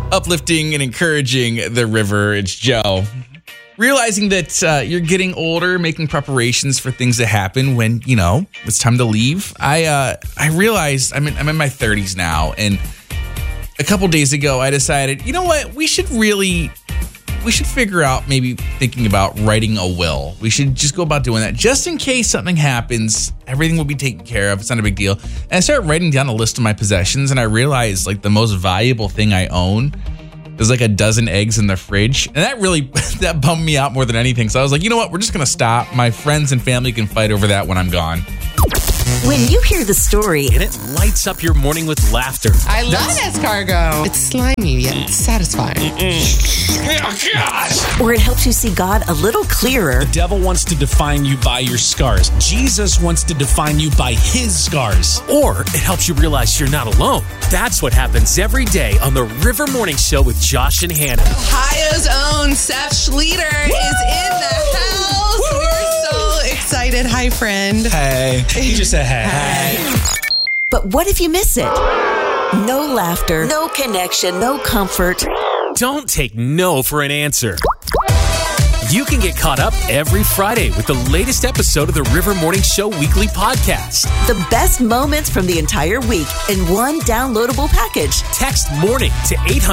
uplifting and encouraging the river. It's Joe. Realizing that you're getting older, making preparations for things that happen when, it's time to leave. I realized I'm in my 30s now, and a couple days ago I decided, you know what, we should figure out maybe thinking about writing a will. We should just go about doing that just in case something happens. Everything will be taken care of. It's not a big deal. And I started writing down a list of my possessions, and I realized the most valuable thing I own is a dozen eggs in the fridge. And that bummed me out more than anything. So I was like, you know what? We're just going to stop. My friends and family can fight over that when I'm gone. When you hear the story, and it lights up your morning with laughter. I love escargot. It's slimy yet satisfying. Oh, gosh. Or it helps you see God a little clearer. The devil wants to define you by your scars. Jesus wants to define you by his scars. Or it helps you realize you're not alone. That's what happens every day on the River Morning Show with Josh and Hannah. Ohio's own Seth Schleter is in the house. We're so excited. Hi, friend. Hey. He just said hey. But what if you miss it? No laughter, no connection, no comfort. Don't take no for an answer. You can get caught up every Friday with the latest episode of the River Morning Show weekly podcast. The best moments from the entire week in one downloadable package. Text MORNING to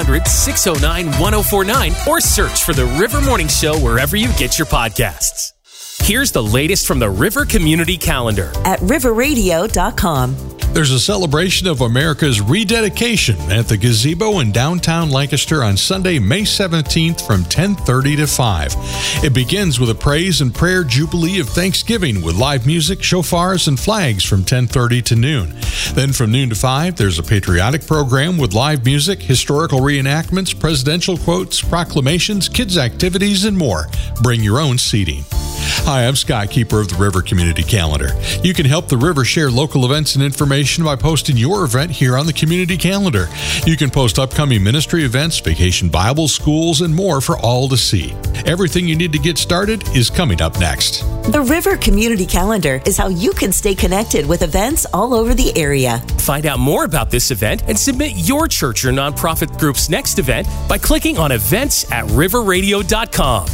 800-609-1049 or search for the River Morning Show wherever you get your podcasts. Here's the latest from the River Community Calendar at riverradio.com. There's a celebration of America's rededication at the Gazebo in downtown Lancaster on Sunday, May 17th from 10:30 to 5. It begins with a praise and prayer jubilee of Thanksgiving with live music, shofars, and flags from 10:30 to noon. Then from noon to 5, there's a patriotic program with live music, historical reenactments, presidential quotes, proclamations, kids' activities, and more. Bring your own seating. Hi, I'm Scott, keeper of the River Community Calendar. You can help the River share local events and information by posting your event here on the Community Calendar. You can post upcoming ministry events, vacation Bible schools, and more for all to see. Everything you need to get started is coming up next. The River Community Calendar is how you can stay connected with events all over the area. Find out more about this event and submit your church or nonprofit group's next event by clicking on events at riverradio.com.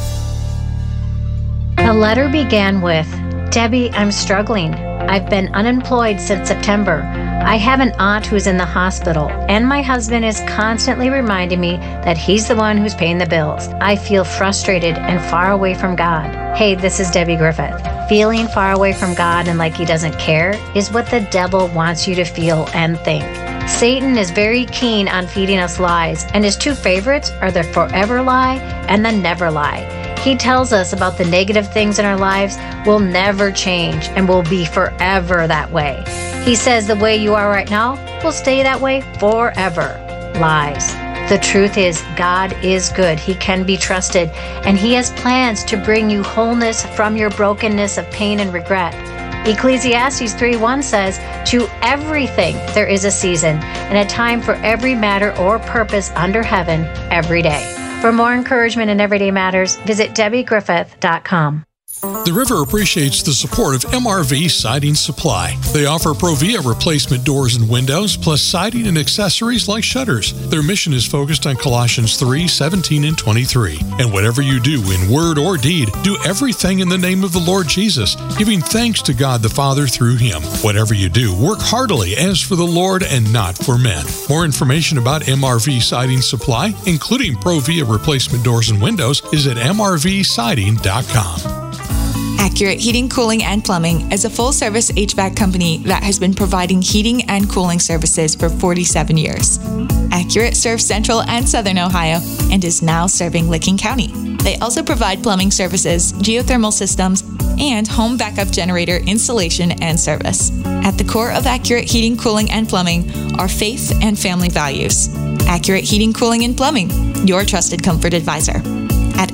The letter began with, "Debbie, I'm struggling. I've been unemployed since September. I have an aunt who's in the hospital, and my husband is constantly reminding me that he's the one who's paying the bills. I feel frustrated and far away from God." Hey, this is Debbie Griffith. Feeling far away from God and like he doesn't care is what the devil wants you to feel and think. Satan is very keen on feeding us lies, and his two favorites are the forever lie and the never lie. He tells us about the negative things in our lives will never change and will be forever that way. He says the way you are right now will stay that way forever. Lies. The truth is, God is good. He can be trusted, and He has plans to bring you wholeness from your brokenness of pain and regret. Ecclesiastes 3:1 says, "To everything there is a season, and a time for every matter or purpose under heaven every day." For more encouragement in everyday matters, visit DebbieGriffith.com. The River appreciates the support of MRV Siding Supply. They offer Provia replacement doors and windows, plus siding and accessories like shutters. Their mission is focused on Colossians 3:17 and 23. And whatever you do in word or deed, do everything in the name of the Lord Jesus, giving thanks to God the Father through Him. Whatever you do, work heartily as for the Lord and not for men. More information about MRV Siding Supply, including Provia replacement doors and windows, is at mrvsiding.com. Accurate Heating, Cooling, and Plumbing is a full-service HVAC company that has been providing heating and cooling services for 47 years. Accurate serves Central and Southern Ohio and is now serving Licking County. They also provide plumbing services, geothermal systems, and home backup generator installation and service. At the core of Accurate Heating, Cooling, and Plumbing are faith and family values. Accurate Heating, Cooling, and Plumbing, your trusted comfort advisor. At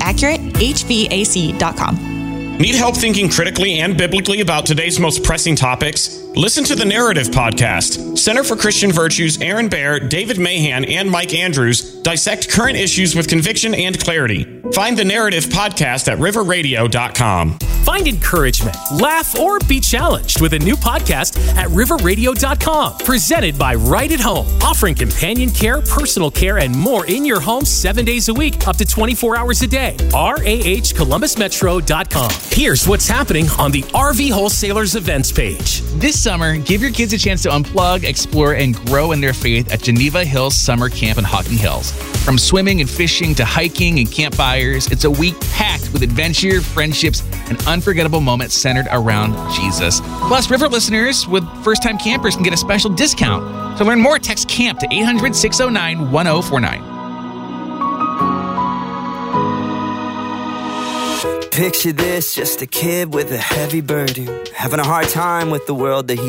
AccurateHVAC.com. Need help thinking critically and biblically about today's most pressing topics? Listen to the Narrative Podcast. Center for Christian Virtues, Aaron Baer, David Mahan, and Mike Andrews dissect current issues with conviction and clarity. Find the Narrative Podcast at riverradio.com. Find encouragement, laugh, or be challenged with a new podcast at riverradio.com. Presented by Right at Home, offering companion care, personal care, and more in your home 7 days a week, up to 24 hours a day. RAHColumbusMetro.com. Here's what's happening on the RV Wholesalers events page. This summer, give your kids a chance to unplug, explore, and grow in their faith at Geneva Hills Summer Camp in Hocking Hills. From swimming and fishing to hiking and campfires, it's a week packed with adventure, friendships, and unforgettable moments centered around Jesus. Plus, River listeners with first-time campers can get a special discount. To learn more, text CAMP to 800-609-1049. Picture this, just a kid with a heavy burden, having a hard time with the world that he